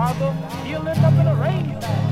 Chicago, he'll end up in a rain bag.